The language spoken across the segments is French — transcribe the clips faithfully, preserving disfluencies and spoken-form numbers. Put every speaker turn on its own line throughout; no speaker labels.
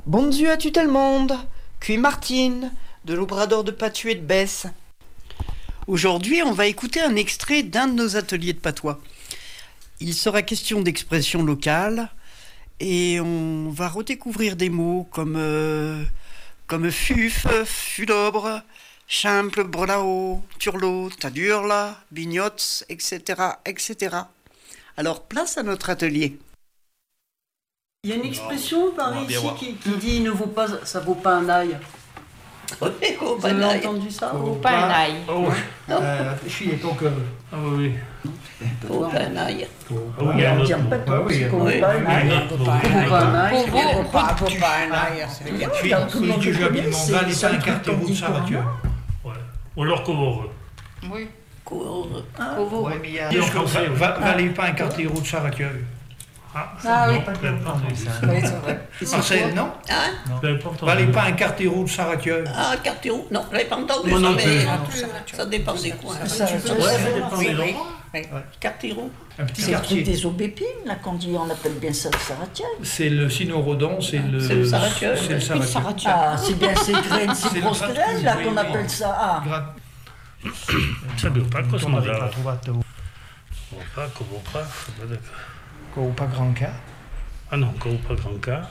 Bon Dieu à tout le monde, Cuy Martine, de l'Obrador de Patuet de Besse. Aujourd'hui, on va écouter un extrait d'un de nos ateliers de patois. Il sera question d'expression locale et on va redécouvrir des mots comme, euh, comme fuf, fulobre, chimple, brelao, turlot, tadurla, bignots, et cetera, et cetera. Alors, place à notre atelier. Il y a une expression par ici qui, qui dit ne vaut pas, ça vaut pas un ail. Vous avez entendu ça?
Vaut pas un ail.
Oh, euh, réfléchis, donc. Euh,
Ah oui.
Vaut pas un ail.
Ah oui, il y a un autre mot.
Ah oui,
Vaut pas un ail. Vaut pas un ail.
Vaut pas un ail.
si tu joues habilement, va aller pas un carteau de Saratieu.
Ouais. Ou alors Covore.
Oui.
Covore.
Ouais, mais il y a. Va aller pas un carteau de Saratieu.
Ah,
Ah oui.
non, j'avais pas entendu ça.
Oui, c'est vrai.
Marcel, non?
Hein?
J'avais pas entendu.
Va aller pas un carteau de Saratieu.
Ah, cartéo. Non, je n'avais pas entendu
Moi
ça,
non
mais
plus.
ça dépend des coins.
Ça, ça,
Ouais, ça dépend des endroits.
Cartéo.
Un petit
C'est le truc
quartier.
des aubépines, là, qu'on dit, on appelle bien ça le saratiel.
C'est le cynorhodon, c'est le.
C'est le Saratieu.
C'est le
Oui,
Saratieu.
Saratieu.
Ah, c'est bien ces graines,
C'est
ces
le
grosses
gratte-
graines, là,
oui,
qu'on
oui.
appelle ça. Ah,
Gra-
Ça veut pas quoi, ça m'a
Tornare
dit.
pas trovato.
Covore pas, Covore pas. c'est pas d'accord.
Con pas grand cas.
Ah non, Covore pas grand cas.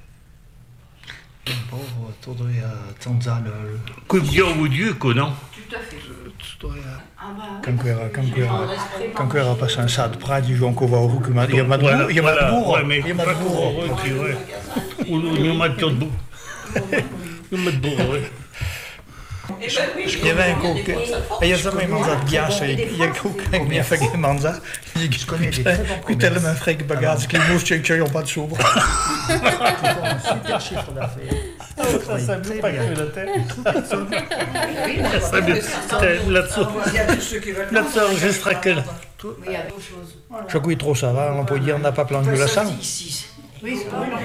Pauvre, tordre a tanzal.
Cubio ou Dieu, quoi, non?
Quand era, quand era, quand era pas un sad prad, ils jouent encore voir où que il y a Madbourg, il y a Madbourg,
Ouais, mais
il y a
pas
Madbourg.
Covore, tu vois. Ou il y a Madbourg. Il y a Madbourg, oui.
Il y avait un coq, il y a jamais mangiat ghiaccio, il y a coq che mi ha fatto che mangia, gli dico, qui te le me frega bagaggi, che i musci che io pas sopra.
super chiffre d'affaires.
Ça, ça me pas grave la tête. Ça me là-dessous. Là-dessous, enregistre que là.
Je qui trop ça va, on peut dire on n'a pas planté la sang.
Oui, c'est pas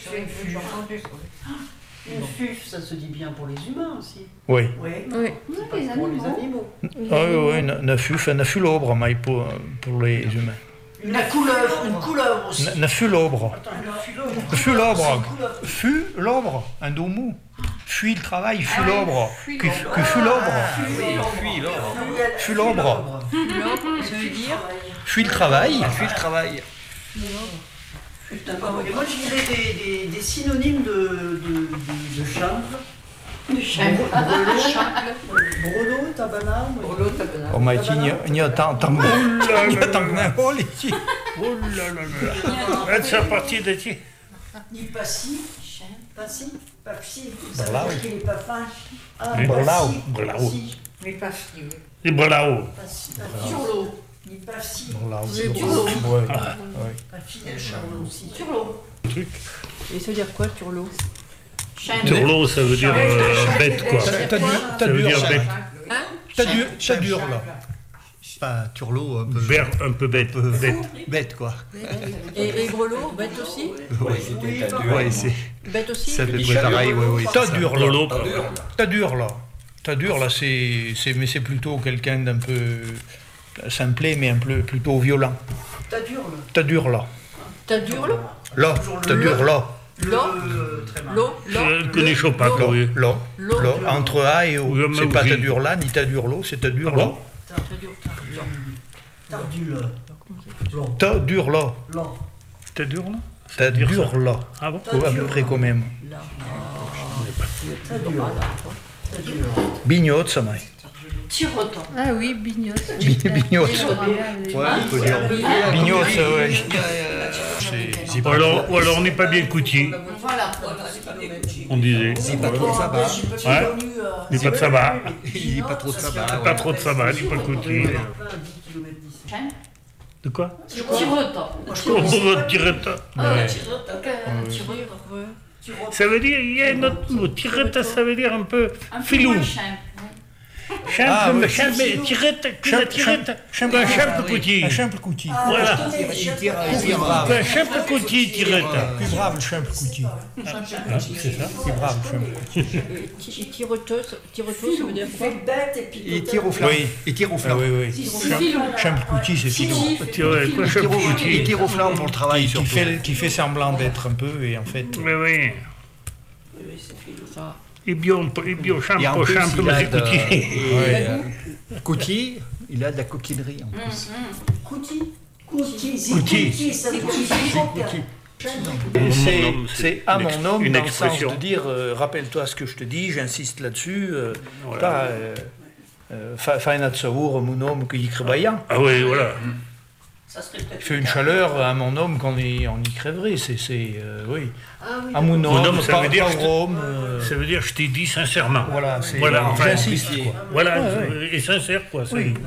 une fuf, ça se dit bien pour les humains aussi.
Oui.
Oui.
Oui.
Pour les animaux.
Ah oui, oui, ne fuf, ne fulobre, mais pour, pour les humains.
Une couleuvre, une couleuvre aussi.
Ne fulobre.
Une
Fulobre. Fulobre, un dos mou. Fuis le travail, fulobre. Que que fulobre. Fulobre.
Ça veut dire
Fuis le travail. Fuis le travail.
Putain, et moi je dirais des, des, des synonymes de, de, de, de chambre. De chambre. Brolo, tabana. Brolo, tabana.
Oh, mais il y a tant tant il y a tant de bol ici.
Oh là là là. C'est parti de qui?
Ni passi, passi, papsi.
Brlau.
Il est pas fin. Ah,
Brlau.
Brlau.
Mais pas si.
Les brelao.
Turlot. Ni passi.
Là aussi.
Oui, turlot.
Ouais.
Papsi, elle charlot aussi. Turlot.
Truc.
Et ça veut dire quoi, turlot?
Turlot, ça veut dire euh, bête, quoi.
T'as dur, t'as
Ça veut
dur,
dire
ça.
bête.
T'as dur, t'as dur là.
Pas turlot, un peu,
Vert, un peu bête. Bête.
bête quoi.
Et, et grelot, bête aussi?
Ouais, c'est.
Bête aussi?
Ça fait pareil, ouais, ouais.
T'as dur là.
Lolo.
T'as dur là. T'as dur là, c'est, c'est, mais c'est plutôt quelqu'un d'un peu simplé, mais un peu plutôt violent.
T'as dur là.
T'as dur là.
T'as dur l'eau?
Là, t'as dur là.
L'eau? L'eau?
Je ne connais pas,
Là,
oui.
là,
L'eau.
là, entre A et O.
Oui, mais
C'est pas
oui.
t'as dur là, ni t'as dur là, c'est t'as dur
Ah
là.
bon?
T'as dur, t'as
T'as dur là.
T'as dur là.
Là.
T'es dur, là?
T'as
dire
dur là.
Ah bon?
À peu près quand même.
T'as dur là. T'as dur.
Bignotte, ça m'a.
Tirotant.
Ah oui, bignotte.
Bignotte.
Ouais, on peut dire.
Bignotte, ouais.
Ou alors, ou alors on n'est pas bien couti,
Voilà.
on disait.
C'est pas trop de sabbat.
Ouais. Il n'y a pas de sabbat.
Il dit pas trop de sabbat.
Pas trop de sabbat, il n'est pas couti. De quoi?
Tirotant.
Oh, tiretta.
Ouais.
Ça veut dire, il y a un autre mot. Tiretta, ça veut dire un peu filou. Simple,
Ah,
mais
oui.
simple, tiretta,
Simple,
tiretta.
simple,
Un simple couti.
Un simple coutil.
Voilà.
Il tire, il tire.
Un simple couti, tiretta.
Plus brave le simple coutil.
Ah, c'est ça.
Plus brave le simple coutil.
Tiroteau, tiroteau, ça veut dire quoi?
bête et puis
Il tire au flanc.
Oui.
Il tire au
Ah
flanc.
oui, oui. Simple coutil, c'est filou.
Tirer, quoi,
Il
simple
tire au- il
couti.
tire au flanc pour le travail
Qui
surtout.
fait, qui fait semblant d'être un peu et en fait.
Oui, oui. Et bien, et bien,
Et en
champ,
plus,
champ,
il a
mais
de,
écoutez.
ouais, euh, Coutier, il a de la coquinerie en plus.
Couti. Couti.
Couti.
C'est Couti.
Et c'est-
Mon homme,
c'est à
une ex-
mon homme
une
dans le sens
expression.
de dire euh, rappelle-toi ce que je te dis, j'insiste là-dessus. Euh,
Voilà.
pas euh, euh, fa- fine at savour, mon homme qui y crébaillaient.
Ah oui, voilà.
Il fait une chaleur à mon homme qu'on y, on y crèverait. C'est, c'est euh, oui.
Ah oui,
À mon
Mon
homme,
homme, ça
pas,
veut dire
pas
que je te-
Rome. euh,
Ça veut dire que je t'ai dit sincèrement.
voilà, c'est,
Voilà, enfin,
j'insiste.
amplifié.
Quoi.
Voilà,
Ouais,
et sincère, quoi. c'est-
Oui.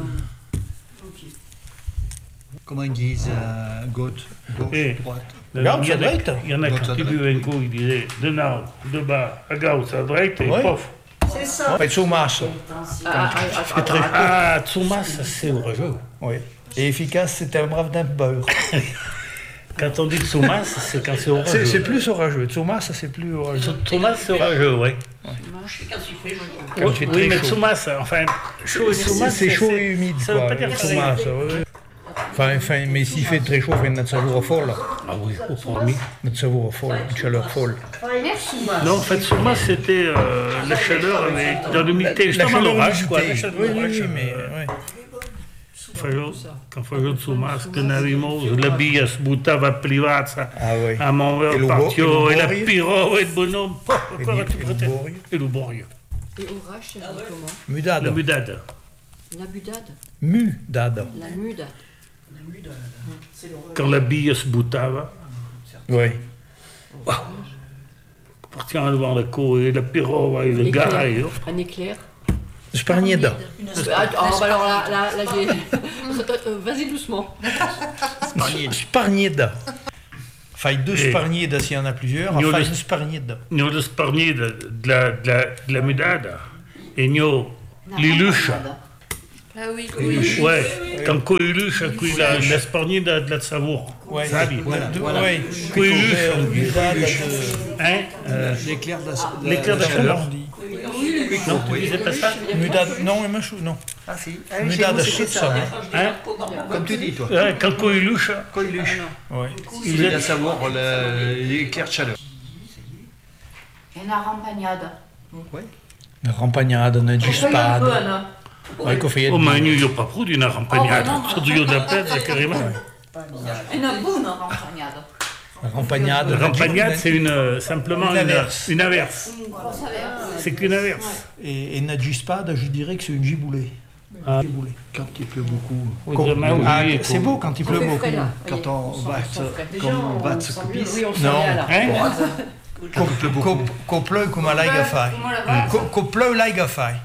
Comment ils disent euh, gauche, gauche,
Et-
droite.
Il y en a-
Gauche à droite.
il y en a
Gauche
qui
à
ont
droite.
vu un coup, il disait de nord, de bas, à gauche, à droite, et
Ouais.
pof.
C'est ça.
Ouais, Tsumas.
Ah, ah, ah,
très
ah, ah,
Ah, Tsumas, ça c'est orageux.
Oui. Et efficace, c'était un brave d'un beurre.
Quand on dit Tsumas, c'est quand c'est
C'est,
orageux.
c'est plus orageux. Tsumas, ça c'est plus orageux.
Tsumas, c'est orageux, oui.
Quand il fait très
Oui, mais
chaud.
Tsumas, enfin, chaud et
C'est,
Tsumas,
c'est chaud et humide.
Ça veut
quoi,
pas dire
le
que
Tsumas,
c'est-
ouais, ouais. Enfin, enfin, mais s'il fait très chaud, il fait une savour folle.
Ah oui, au premier.
Une savour folle, une chaleur folle.
Non, en fait, Tsumas, c'était euh, la chaleur avec, dans l'humidité,
La
justement
chaleur
l'orage, quoi. La
humidité.
chaleur
Oui, oui,
l'orage.
oui, mais ouais.
Facevo, quand facevo Tsumas, che ne arrivò, la via sbuttava privata,
Ah oui.
a Monvel
E Lubo-
partio,
e
e la
Luborio?
Piro, e il bonhomme, pof,
Et
ancora
Lu-
tu
et
prete-
Luborio?
E Luborio.
Et orage, ça dit comment?
Mudade.
La mudade.
La budade,
Mudade.
la mude.
Quand la via sbuttava,
Oui.
partiamo devant la cour, e la Piro, e le
Éclair.
gars, e
Un éclair.
Sparnieda.
Ah, ah, bah alors là, là, là j'ai. Euh, Vas-y doucement.
Sparnieda. Enfin, deux
Et-
Sparnieda s'il y en a plusieurs.
Io
Enfin,
le-
une Sparnieda.
Nio le sparni de, de, la, de, la, de la mudada, e nio l'iluscia.
Ah oui,
Ouais, quand coiluscia, qui la, la sparni de, de la savour.
Ouais.
Sabi?
Voilà,
Deux-
voilà.
ouais.
Coiluscia.
Euh, Mudade de...
Hein? Euh,
L'éclair de la,
L'éclair de la
Comment
chaleur.
on dit?
Non, tu disais pas ça?
Mudade... Non, mais chou, non.
Ah si,
Mudade Schutza.
Hein?
comme tu dis toi.
Ouais, quand coiluscia,
Coiluche.
Ouais.
Il veut savoir le- l'éclair de chaleur.
Una rampagnada.
Una rampagnada, una
Un peu,
gispade.
Anna.
Ouais, qu'on fait
oh ma io io pa pru di una rampagnata,
Oh, ma no.
sotto io da pezza carrément.
Una buona rampagnada.
La rampagnade.
La rampagnade, c'est une, simplement
Une
une
averse.
Une averse. C'est qu'une averse.
Et, et une gispade, je dirais que c'est une giboulée.
Ah.
Giboulée.
Quand il pleut beaucoup,
Oui,
Quand-
demain, oui,
ah,
oui,
c'est
pour-
beau quand il pleut
fait
beaucoup.
frais, là.
quand on va,
Déjà,
quand on va se couper,
Oui, on s'en
Non.
est là.
Hein?
quand il pleut beaucoup.
Qu'on pleuve comme un laiga fai. Qu'on pleuve laiga fai.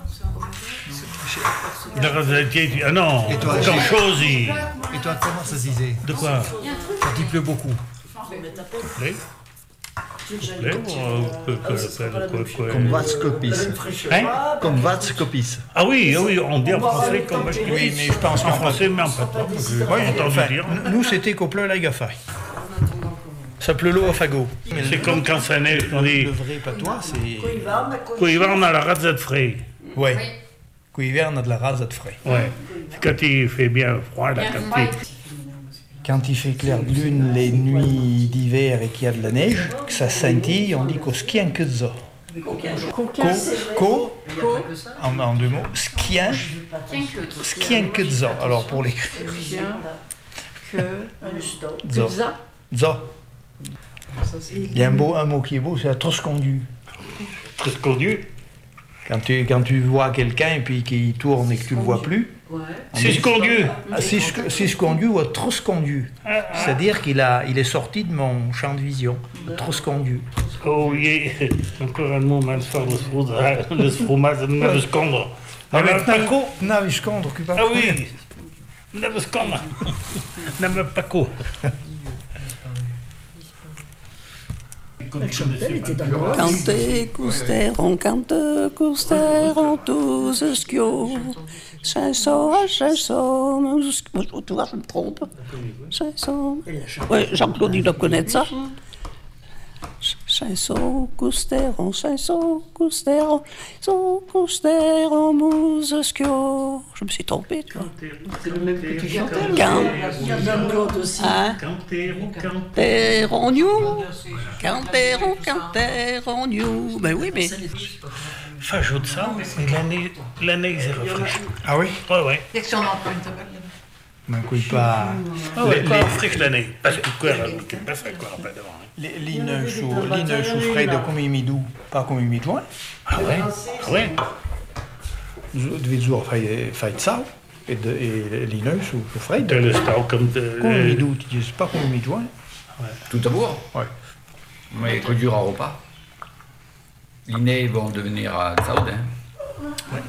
La rasatier, ah non,
Et toi,
comme
Gilles
chose, il...
Et toi, comment ça se disait
De quoi?
quand il pleut beaucoup?
Lei? Lei ou euh, que- que- que- quoi, quoi?
Comme Vatskopis.
Hein?
Comme Vatskopis.
Ah oui, ah oui, on dit en français comme
Oui, mais je pense
en
qu'en
français, mais en patois, j'ai
Oui,
entendu
enfin,
dire.
n- nous c'était qu'on pleuve laiga fai. Ça pleut l'eau à fagot. Mais
C'est
le-
comme quand ça neige, on dit
Le vrai patois, c'est.
quand il va on a la razza de frais.
Ouais. Qu'au hiver, on a de la rase de frais.
Ouais. C'est quand il fait bien froid, là, quand il...
Quand il fait clair de lune les nuits d'hiver et qu'il y a de la neige, que ça scintille, on dit qu'au skien que ça. Co, co, en, en deux mots, skien, skien que ça. Alors pour les
Bien que.
ça,
Ça.
ça. Il y a un, beau, un mot qui est beau, c'est la troscondu.
Très connu.
Quand tu, quand tu vois quelqu'un et puis qu'il tourne et que tu le vois plus,
C'est connu.
ah, si je si je conduis ou troscondu. C'est-à-dire qu'il a, il est sorti de mon champ de vision. Troscondu.
Oh, je... Ancora un mot mal fare lo sfruda- lo sfumato, non me nascondo.
Ah,
Non,
mais
pas co.
non, je compte, occupe pas.
Ah oui, non me nascondo. Non me pas co.
Elle était dans le
Cante, cousteron, cante, cousteron, tous skio. Chanson, chanson, tu vois, je me trompe. Chanson. Oui, Jean-Claude, il doit connaître ça. Chanson cousteron, chanson cousteron, son cousteron musesquio. Je me suis trompé, tu vois.
C'est le même que tu chantais.
Can-
Il y a Jean-Claude aussi.
Hein?
Canteron, canteron.
Canteron new, canteron, canteron new. Ben oui, mais
Fajot de ça, et l'année, l'année s'est rafraîchie.
Ah oui?
Ouais, ouais.
Section d'empreinte.
Ben, couille pas.
Ah ouais,
Les-
quoi,
les-
fraîche l'année. Parce que quoi, qui passe à quoi, après devant. hein.
Les Lineuch ou Lineuch ou Fred comme imidou, pas comme imidouin.
Ah ouais? Ah ouais?
Devait jour fait fait ça et de et Lineuch ou Fred.
De le stau comme de.
Comme imidou, tu dis pas comme imidouin.
Tout à bourg.
Ouais.
Mais que durera repas. Les nez vont devenir à Saoud. Hein.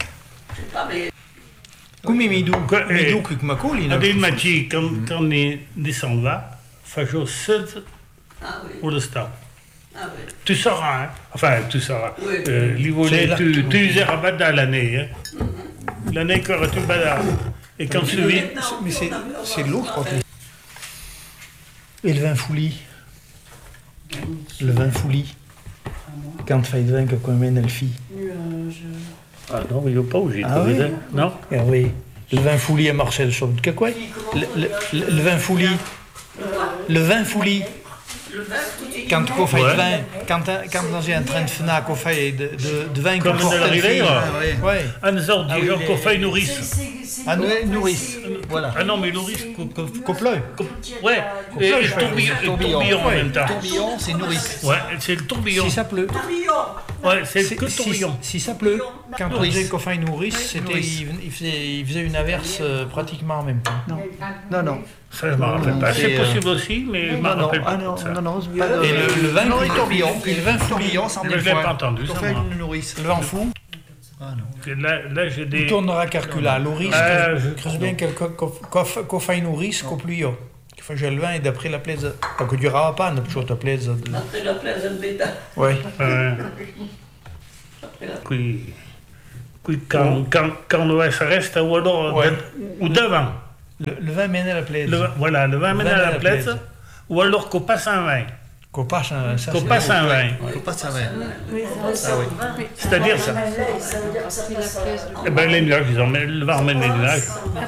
Comme imidou,
Quoi, eh,
imidou que mako Lineuch.
Adil Machi, quand quand on est descend là, Fajot seul pour le stau. Tu sauras, hein? Enfin, tu sauras. Euh, les
C'est
volets,
là
tu,
que-
tu les as rabattus l'année. Hein? L'année que tu badas. Et quand tu vis.
Mais c'est c'est de l'eau, je crois. que- Et le vin fouli. Le vin fouli. Quand fait de vin que qu'on mène le fille.
Ah non, il n'y a pas où j'ai
Ah
trouvé
oui?
ça. Non?
Ah oui. Le vin fouli à Marcel sur le quoi? Le, le, le, le vin fouli. Le vin fouli. Quand on fait
Ouais.
de vin, quand, quand on est en train de faire qu'on fait de, de, de vin
Comme
qu'on porte
de la
le fille.
rivière.
Ouais.
Un autre,
Ah
des
oui,
gens
les-
qu'on fait nourrice.
Ah non, nourrice. Voilà.
Ah non, mais nourrice, qu'on. qu'on-
Qu'on pleuve.
qu'on- Ouais, et, et tourbillon, et tourbillon en
Ouais.
même temps.
Tourbillon, c'est nourrice.
Ouais, c'est le tourbillon.
Si ça pleut.
Ouais, c'est
Si-
que
si-
tourbillon.
Si, ça pleut, quand on
Nourrice.
disait qu'on fait une nourrice, c'était, il, il faisait, il faisait une averse euh, pratiquement en même temps.
non, non.
Ça, je ne me rappelle pas.
C'est,
C'est
euh,
possible aussi, mais je ne me
Non, non,
rappelle
ah
pas.
non,
de ça.
non, non, c'est pas de-
Et le, le vin,
Non,
qui-
les tourbillons.
et le vin tourbillon, sans
Mais
des
je l'ai
fois.
pas entendu,
On
ça,
fait
moi.
une nourrice. Le vin fou,
Là, là j'ai
il
des.
tournera calcula. L'oris,
Ah,
je
je-
creuse bien qu'on fait une nourrice, qu'on plus yo. Qu'il faut que je le vin et d'après la plaise. Pas que durera pas, ne toujours ta plaise. de-
Après la place de Béda.
Ouais.
Euh, Puis, puis quand, quand, quand le vin s'arrête, ou alors,
Ouais.
ou devant.
Le, le vin mène à la plaise.
Le vin- voilà, le vin mène
vin
à
à
la
la
plaise,
plaise.
ou alors qu'on passe un vin.
Qu'on passe un, ça,
Qu'on
c'est
passe
beau.
un vin.
Qu'on passe un vin.
C'est-à-dire ça.
Ça veut dire que ça passe à-
Eh ben, les nuages, ils emmènent, le vin emmène les nuages.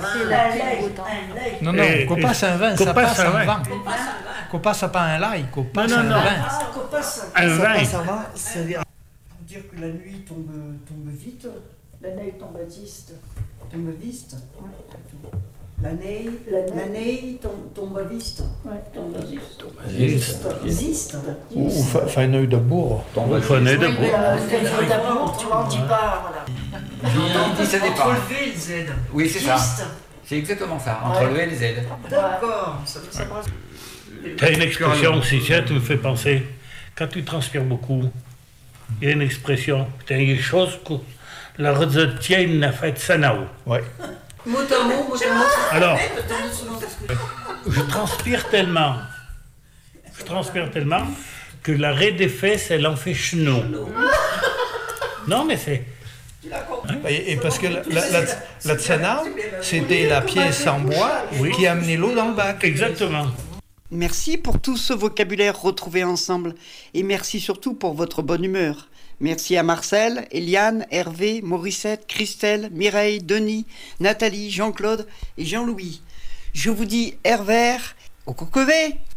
Non, non,
Et-
qu'on
et-
passe un vin,
qu'on
ça
passe
passe
un
un
vin.
vin. Qu'on passe pas un l'ail, qu'on passe
non,
un
non.
vin.
Ah, qu'on passe.
Un
Ça
vin.
passe, ça va, c'est-à-dire pour dire que la nuit tombe, tombe vite,
L'année tombe Baptiste.
tombe vite.
Ouais.
L'année,
L'année.
l'année tombe, tombe vite.
Ouais, tombe Baptiste.
Existe.
Ou, ou fa- fa un œil de bourre.
Il faut un de bois.
Euh, Évidemment, tu m'en dis pas, voilà.
Il dit ça
Entre
départ.
le V et le Z.
Oui, c'est ça.
Juste.
C'est exactement ça, entre le et les Z.
D'accord. Ça, ça passe.
Tu as une expression aussi, tiens, tu me fais penser. Quand tu transpires beaucoup, il y a une expression. Tu as une chose que la retient n'a fait sanao.
Ouais.
Mot à mot, mot à mot.
Alors, je transpire tellement, je transpire tellement que l'arrêt des fesses, elle en fait chenou. Non, mais c'est.
Et, et parce que la, la, la, la tsana, c'était la pièce en bois
Oui.
qui amenait l'eau dans le bac.
Exactement.
Merci pour tout ce vocabulaire retrouvé ensemble et merci surtout pour votre bonne humeur. Merci à Marcel, Eliane, Hervé, Morissette, Christelle, Mireille, Denis, Nathalie, Jean-Claude et Jean-Louis. Je vous dis Hervé, au coquevé.